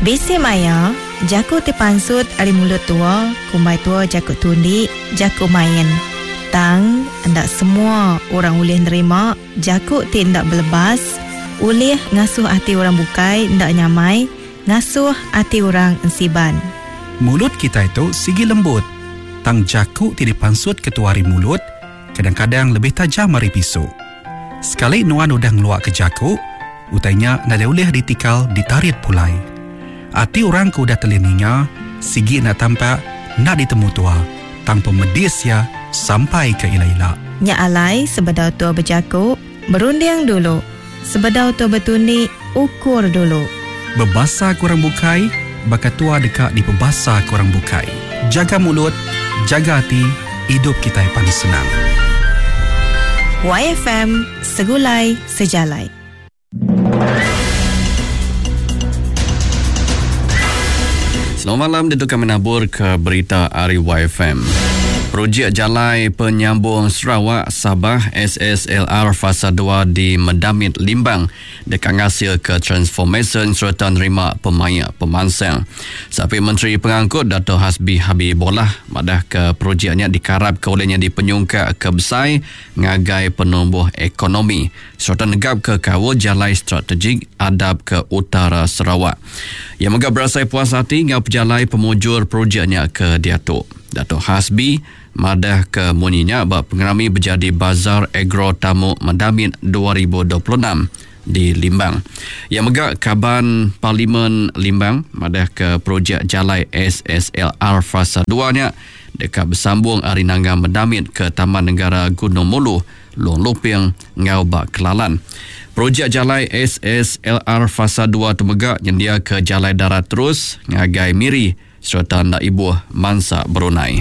Besi maya, jaku terpansut ari mulut tua, kumbai tua jaku tundi, jaku main. Tang, hendak semua orang boleh nerima, jaku tindak berlebas, boleh ngasuh hati orang bukai, hendak nyamai, ngasuh hati orang ensiban. Mulut kita itu sigi lembut. Tang jaku tidak pansut ketuari mulut, kadang-kadang lebih tajam dari pisau. Sekali nuan udah ngeluak ke jaku, utainya nada boleh ditikal ditarit pulai. Hati orang ku udah telininya, sigi nak tampak nak ditemu tua, tanpa medis ya sampai ke ila-ila. Nya alai sebedau tua berjaku, berunding dulu. Sebedau tua bertundi, ukur dulu. Berbasa kurang bukai, bakal tua dekat di pebasa kurang bukai. Jaga mulut, jaga hati, hidup kita paling senang. YFM, segulai sejalai. Selamat malam, kita menabur ke berita Ari YFM. Projek Jalai Penyambung Sarawak Sabah SSLR Fasa 2 di Medamit Limbang dekat hasil ke transformation serta nerima pemansang. Sapi Menteri Pengangkut Dato' Hasbi Habibullah madah ke projeknya dikarap ke olehnya di penyungkak ke Besai ngagai penumbuh ekonomi serta negap ke kawal jalai strategik adab ke utara Sarawak. Yang megap berasai puas hati ngau pejalai pemujur projeknya ke Dato' Hasbi madah ke muninya bab pengerami berjadi Bazar Agro Tamu Medamit 2026 di Limbang. Yang megak Kaban Parlimen Limbang madah ke projek Jalai SSLR Fasa 2-nya dekat bersambung Arinangga Medamit ke Taman Negara Gunung Mulu, Long Luping, Ngau Bak Kelalan. Projek Jalai SSLR Fasa 2 tu megak nyendia ke Jalai Darat terus ngagai Miri serta nak ibu Mansa Brunei.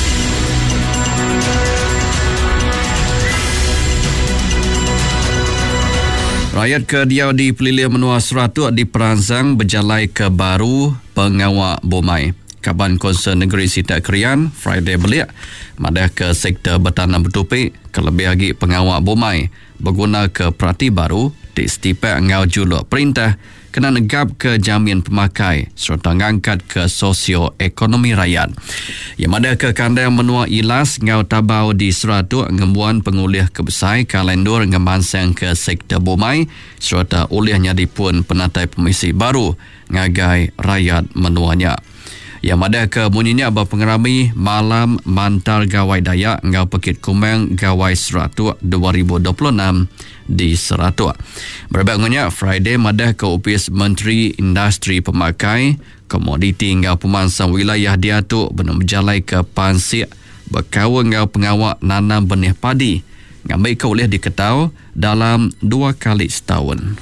Rakyat ke Diau di Pelilih Menua Seratuk diperansang berjalai ke baru pengawak bomai. Kaban Konsen Negeri Sitat Krian, Friday belia, madah ke sektor bertanam bertupik, kelebih lagi pengawak bomai, berguna ke perhati baru, di setipek ngau juluk perintah, kena negap ke jamin pemakai serta ngangkat ke sosioekonomi rakyat. Yang ada ke kandang menua ilas ngau tabau di Seratuk ngembuan pengulih ke Besai kalendur ngemansang ke sektor bomai serta olehnya dipun penatai pemisi baru ngagai rakyat menuanya. Yang ada ke bunyinya abah pengerami malam mantar gawai Dayak ngau Pekit Kumang gawai Seratuk 2026 di Seratuk. Berbangunnya Friday madah ke Opis Menteri Industri Pemakai Komoditi ngau pemansang wilayah Diatuk benar berjalai ke Pansik berkawan ngau pengawak nanam benih padi ngambil ke oleh diketau dalam 2 kali setahun.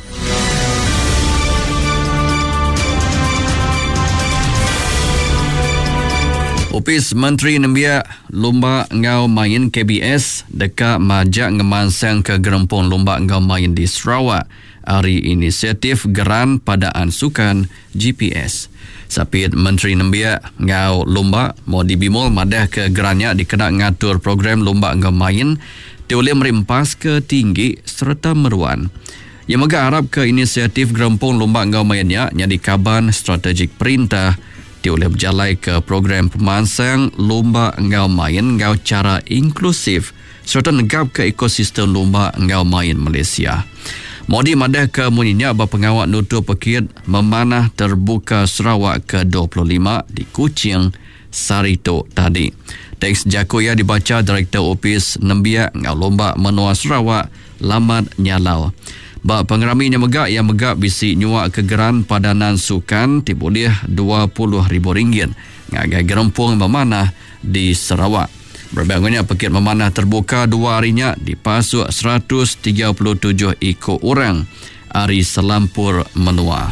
Opis Menteri Nembia Lomba Ngau Main KBS dekat majak ngemansang ke Gerempung Lomba Ngau Main di Sarawak hari inisiatif Geran Padaan Sukan GPS. Sapit Menteri Nembia Ngau Lomba mau dibimul madah ke gerannya dikenak ngatur program Lomba Ngau Main dioleh merimpas ke tinggi serta meruan. Yang megah harap ke inisiatif Gerempung Lomba Ngau Mainnya nyadi kaban strategik perintah dioleh berjalai ke program pemansang Lomba Ngau Main ngau cara inklusif serta negap ke ekosistem Lomba Ngau Main Malaysia. Modi madah ke muninya abah pengawak nutup pekit memanah terbuka Sarawak ke-25 di Kuching, Sarito tadi. Teks Jakoya dibaca Direktur Opis Nembia Ngau Lomba Menua Sarawak, Lamat Nyalau. Bak pengeraminya megak yang megak bisi nyuak kegeran padanan sukan tiboleh RM20,000 ngagai gerempung memanah di Sarawak. Berbangunnya pekit memanah terbuka 2 harinya dipasuk 137 ekor orang hari selampur menua.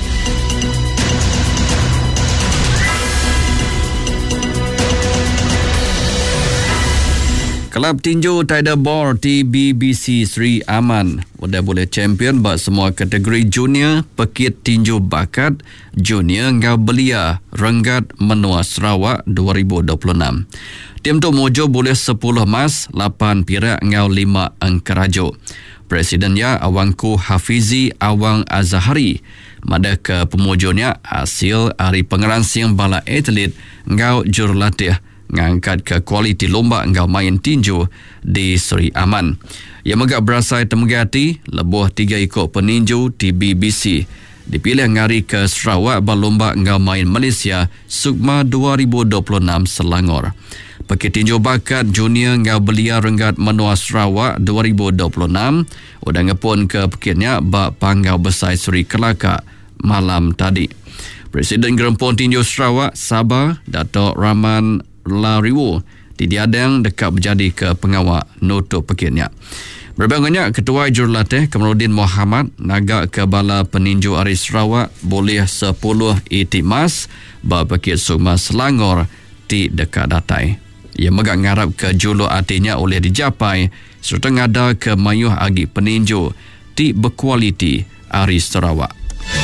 Kelab tinju Tider Ball TBBC Sri Aman udah boleh champion buat semua kategori junior, pekit tinju bakat, junior ngau belia, Renggat Menua Sarawak 2026. Tim tu mojo boleh 10 emas, 8 perak ngau 5 angkarajo. Presidennya Awangku Hafizi Awang Azahari mada ke pemujurnya hasil hari pengeransing bala atlet ngau jurulatih ngangkat ke kualiti lomba ngau main tinju di Seri Aman. Yang megak berasai temegati lebuh 3 ekor peninju di BBC dipilih ngari ke Sarawak berlomba ngau main Malaysia Sukma 2026 Selangor. Pekit tinju bakat junior ngau belia Renggat Menua Sarawak 2026 udah ngepun ke pekitnya bak panggau besar Seri Kelaka malam tadi. Presiden Gerempong Tinju Sarawak Sabah Dato' Rahman Lariwo didiadang dekat berjadi ke pengawal nutup pekitnya. Berbangunnya Ketua Jurulatih Kamarudin Muhammad nagak ke bala peninju Aris Sarawak boleh 10 itimas bak pekit Sukma Selangor di dekat datai. Ia megak ngarap ke julu artinya oleh dicapai serta ngada ke mayuh agi peninju di berkualiti Aris Sarawak.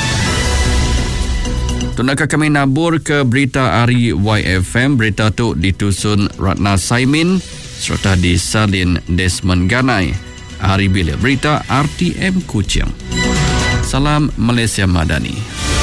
Tunakah kami nabur ke berita Ari YFM. Berita tu ditusun Ratna Saimin serta disalin Desmond Ganai. Hari bila berita RTM Kuching. Salam Malaysia Madani.